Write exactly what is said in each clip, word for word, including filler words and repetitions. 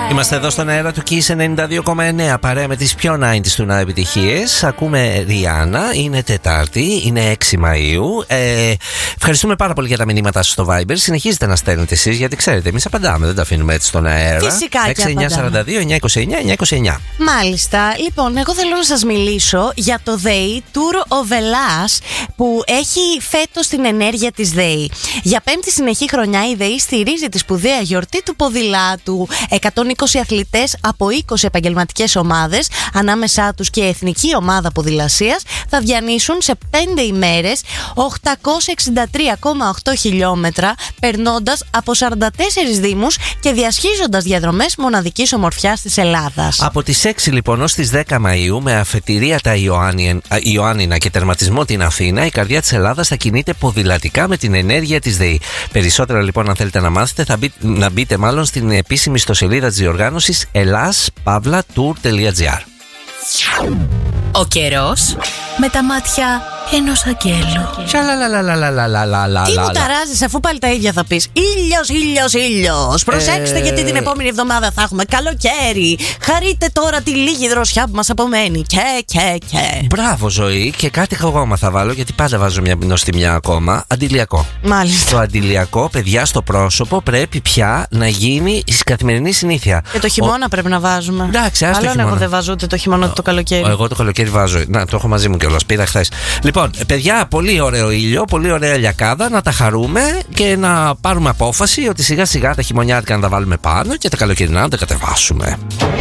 Είμαστε εδώ στον αέρα του Kiss ενενήντα δύο κόμμα εννέα παρέα με τις πιο ενενήντα του να επιτυχίες. Ακούμε Ριάννα, είναι Τετάρτη, είναι έξι Μαΐου. ε, Ευχαριστούμε πάρα πολύ για τα μηνύματά σας στο Viber. Συνεχίζετε να στέλνετε εσείς, γιατί ξέρετε εμείς απαντάμε, δεν τα αφήνουμε έτσι στον αέρα. Φυσικά και έξι εννιά τέσσερα δύο εννιά είκοσι εννιά εννιά είκοσι εννιά. Μάλιστα, λοιπόν, εγώ θέλω να σας μιλήσω για το ΔΕΗ Tour of Hellas που έχει φέτος την ενέργεια της ΔΕΗ. Για πέμπτη συνεχή χρονιά η ΔΕΗ στηρίζει τη σπουδαία γιορτή του ποδηλάτου. εκατόν είκοσι αθλητές από είκοσι επαγγελματικές ομάδες, ανάμεσά τους και η Εθνική Ομάδα Ποδηλασίας, θα διανύσουν σε πέντε ημέρες οκτακόσια εξήντα τρία κόμμα οκτώ χιλιόμετρα, περνώντας από σαράντα τέσσερις δήμους και διασχίζοντας διαδρομές μοναδικής ομορφιάς της Ελλάδας. Από τις έξι λοιπόν ως τις δέκα Μαΐου, με αφετηρία τα Ιωάννινα και τερματισμό την Αθήνα, η καρδιά της Ελλάδας θα κινείται ποδηλατικά με την ενέργεια της ΔΕΗ. Περισσότερα λοιπόν, αν θέλετε να μάθετε, θα μπει, να μπείτε μάλλον στην επίσημη ιστοσελίδα της διοργάνωσης ελλάς παύλα tour τελεία gr. Ο καιρός με τα μάτια ενός αγγέλου. Τι μου ταράζεις, αφού πάλι τα ίδια θα πεις. Ήλιος, ήλιος, ήλιος. Προσέξτε, Ε... γιατί την επόμενη εβδομάδα θα έχουμε καλοκαίρι. Χαρείτε τώρα τη λίγη δροσιά που μας απομένει. Και, και, και. Μπράβο, Ζωή, και κάτι ακόμα θα βάλω, γιατί πάντα βάζω μια νοστιμιά ακόμα. Αντιλιακό. Μάλιστα. Το αντιλιακό, παιδιά, στο πρόσωπο πρέπει πια να γίνει η καθημερινή συνήθεια. Και το χειμώνα Ο... πρέπει να βάζουμε. Εντάξει, άστο χειμώνα. Εγώ δεν βάζω ούτε το χειμώνα ούτε το καλοκαίρι. Εγώ το καλοκαίρι βάζω. Να, το έχω μαζί μου κιόλας. Πήρα χθες. Λοιπόν, παιδιά, πολύ ωραίο ήλιο, πολύ ωραία λιακάδα, να τα χαρούμε και να πάρουμε απόφαση ότι σιγά σιγά τα χειμωνιάτικα να τα βάλουμε πάνω και τα καλοκαιρινά να τα κατεβάσουμε.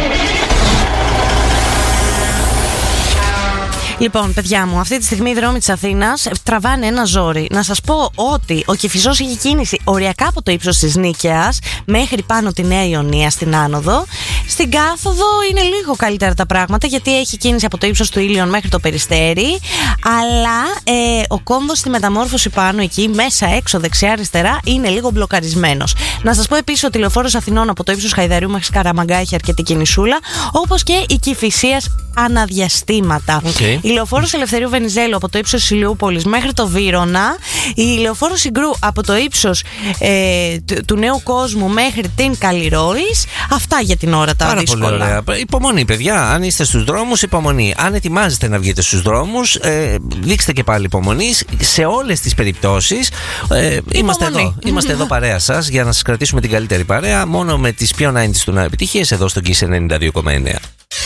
Λοιπόν, παιδιά μου, αυτή τη στιγμή οι δρόμοι της Αθήνας τραβάνε ένα ζόρι. Να σας πω ότι ο Κηφισός έχει κίνηση οριακά από το ύψος της Νίκαιας μέχρι πάνω τη Νέα Ιωνία στην άνοδο. Στην κάθοδο είναι λίγο καλύτερα τα πράγματα, γιατί έχει κίνηση από το ύψος του Ήλιον μέχρι το Περιστέρι. Αλλά ε, ο κόμβος στη μεταμόρφωση πάνω εκεί, μέσα, έξω, δεξιά, αριστερά, είναι λίγο μπλοκαρισμένος. Να σας πω επίσης ότι ο λεωφόρος Αθηνών από το ύψος Χαϊδαρίου μέχρι Σκαραμαγκά έχει αρκετή κινησούλα, όπως και η Κηφισίας αναδιαστήματα. Okay. Η λεωφόρος Ελευθερίου Βενιζέλου από το ύψος της Ηλιούπολης μέχρι το Βύρωνα. Η λεωφόρος Συγκρού από το ύψος ε, του, του Νέου Κόσμου μέχρι την Καλλιρόης. Αυτά για την ώρα τα Πάρα δύσκολα. Πολύ ωραία. Υπομονή, παιδιά. Αν είστε στους δρόμους, υπομονή. Αν ετοιμάζεστε να βγείτε στους δρόμους, ε, δείξτε και πάλι υπομονή. Σε όλες τις περιπτώσεις, ε, είμαστε εδώ. Είμαστε εδώ παρέα σας για να σας κρατήσουμε την καλύτερη παρέα, μόνο με τις πιο ενενήντα του να επιτυχίες εδώ στο Kiss ενενήντα δύο κόμμα εννέα.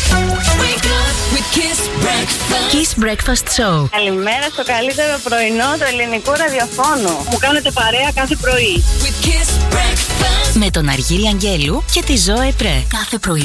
Kiss Breakfast Show. Καλημέρα στο καλύτερο πρωινό του ελληνικού ραδιοφώνου. Μου κάνετε παρέα κάθε πρωί. Με τον Αργύρι Αγγέλου και τη Ζωέ Πρέ. Κάθε πρωί